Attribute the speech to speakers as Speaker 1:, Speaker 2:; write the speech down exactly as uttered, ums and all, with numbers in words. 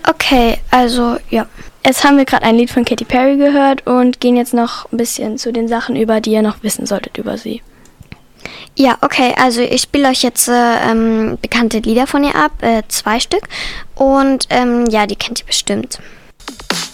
Speaker 1: Okay, also ja. Jetzt haben wir gerade ein Lied von Katy Perry gehört und gehen jetzt noch ein bisschen zu den Sachen über, die ihr noch wissen solltet über sie.
Speaker 2: Ja, okay, also ich spiele euch jetzt äh, ähm, bekannte Lieder von ihr ab, äh, zwei Stück. Und ähm, ja, die kennt ihr bestimmt.